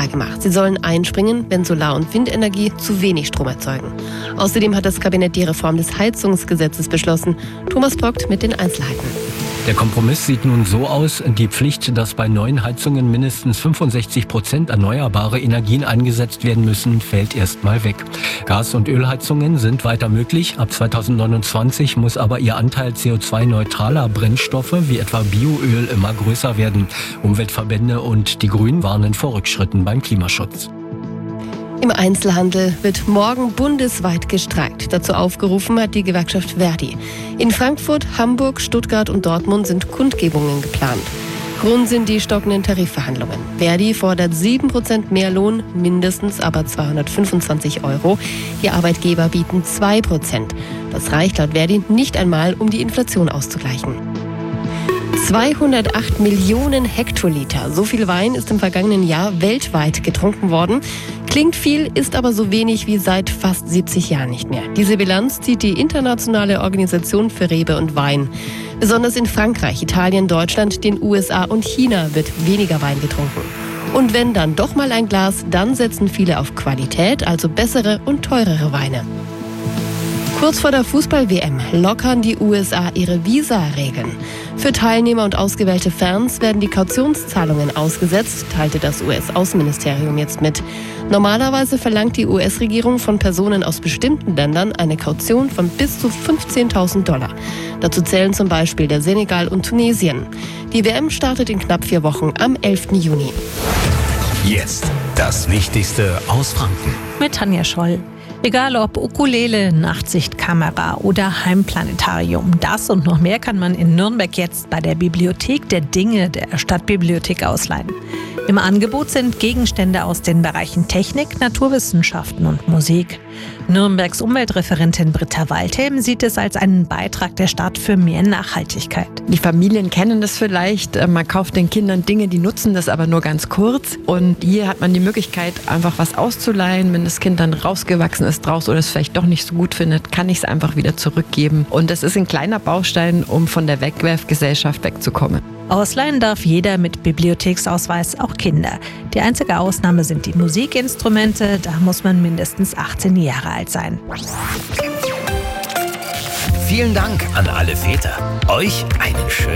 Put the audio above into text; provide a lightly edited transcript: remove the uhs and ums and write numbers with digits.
Auftrag gemacht. Sie sollen einspringen, wenn Solar- und Windenergie zu wenig Strom erzeugen. Außerdem hat das Kabinett die Reform des Heizungsgesetzes beschlossen. Thomas Brockt mit den Einzelheiten. Der Kompromiss sieht nun so aus, die Pflicht, dass bei neuen Heizungen mindestens 65% erneuerbare Energien eingesetzt werden müssen, fällt erstmal weg. Gas- und Ölheizungen sind weiter möglich. Ab 2029 muss aber ihr Anteil CO2-neutraler Brennstoffe wie etwa Bioöl immer größer werden. Umweltverbände und die Grünen warnen vor Rückschritten beim Klimaschutz. Im Einzelhandel wird morgen bundesweit gestreikt. Dazu aufgerufen hat die Gewerkschaft Verdi. In Frankfurt, Hamburg, Stuttgart und Dortmund sind Kundgebungen geplant. Grund sind die stockenden Tarifverhandlungen. Verdi fordert 7% mehr Lohn, mindestens aber 225 €. Die Arbeitgeber bieten 2%. Das reicht laut Verdi nicht einmal, um die Inflation auszugleichen. 208 Millionen Hektoliter. So viel Wein ist im vergangenen Jahr weltweit getrunken worden. Klingt viel, ist aber so wenig wie seit fast 70 Jahren nicht mehr. Diese Bilanz zieht die Internationale Organisation für Rebe und Wein. Besonders in Frankreich, Italien, Deutschland, den USA und China wird weniger Wein getrunken. Und wenn dann doch mal ein Glas, dann setzen viele auf Qualität, also bessere und teurere Weine. Kurz vor der Fußball-WM lockern die USA ihre Visa-Regeln. Für Teilnehmer und ausgewählte Fans werden die Kautionszahlungen ausgesetzt, teilte das US-Außenministerium jetzt mit. Normalerweise verlangt die US-Regierung von Personen aus bestimmten Ländern eine Kaution von bis zu $15.000. Dazu zählen zum Beispiel der Senegal und Tunesien. Die WM startet in knapp 4 Wochen am 11. Juni. Jetzt das Wichtigste aus Franken. Mit Tanja Scholl. Egal ob Ukulele, Nachtsichtkamera oder Heimplanetarium, das und noch mehr kann man in Nürnberg jetzt bei der Bibliothek der Dinge der Stadtbibliothek ausleihen. Im Angebot sind Gegenstände aus den Bereichen Technik, Naturwissenschaften und Musik. Nürnbergs Umweltreferentin Britta Waldhelm sieht es als einen Beitrag der Stadt für mehr Nachhaltigkeit. Die Familien kennen das vielleicht, man kauft den Kindern Dinge, die nutzen das aber nur ganz kurz. Und hier hat man die Möglichkeit, einfach was auszuleihen. Wenn das Kind dann rausgewachsen ist draus oder es vielleicht doch nicht so gut findet, kann ich es einfach wieder zurückgeben. Und das ist ein kleiner Baustein, um von der Wegwerfgesellschaft wegzukommen. Ausleihen darf jeder mit Bibliotheksausweis, auch Kinder. Die einzige Ausnahme sind die Musikinstrumente, da muss man mindestens 18 Jahre alt sein. Vielen Dank an alle Väter. Euch einen schönen